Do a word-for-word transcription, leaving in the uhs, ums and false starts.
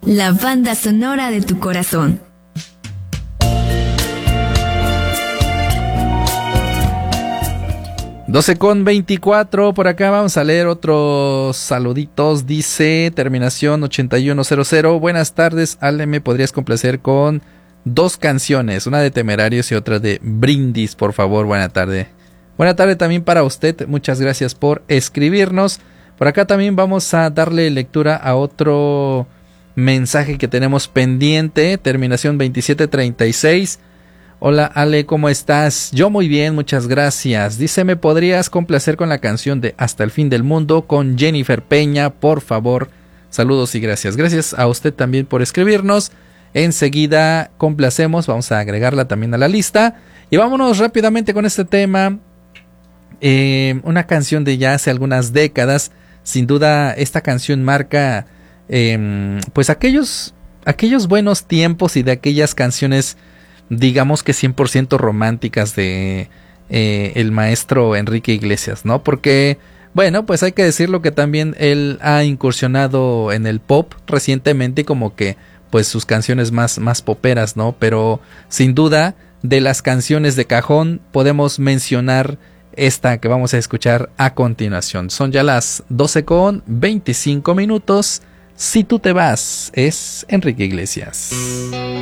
la banda sonora de tu corazón. doce con veinticuatro, por acá vamos a leer otros saluditos. Dice terminación ochenta y uno cero cero. Buenas tardes, Ale, ¿me podrías complacer con dos canciones? Una de Temerarios y otra de Brindis, por favor. Buena tarde. Buena tarde también para usted, muchas gracias por escribirnos. Por acá también vamos a darle lectura a otro mensaje que tenemos pendiente. Terminación veintisiete treinta y seis. Hola Ale, ¿cómo estás? Yo muy bien, muchas gracias. Dice, ¿me podrías complacer con la canción de Hasta el fin del mundo con Jennifer Peña, por favor? Saludos y gracias. Gracias a usted también por escribirnos. Enseguida complacemos, vamos a agregarla también a la lista. Y vámonos rápidamente con este tema. Eh, una canción de ya hace algunas décadas. Sin duda esta canción marca eh, pues aquellos, aquellos buenos tiempos y de aquellas canciones, digamos que cien por ciento románticas de eh, el maestro Enrique Iglesias, ¿no? Porque, bueno, pues hay que decirlo que también él ha incursionado en el pop recientemente, como que, pues sus canciones más, más poperas, ¿no? Pero, sin duda, de las canciones de cajón, podemos mencionar esta que vamos a escuchar a continuación. Son ya las doce con veinticinco minutos. Si tú te vas, es Enrique Iglesias.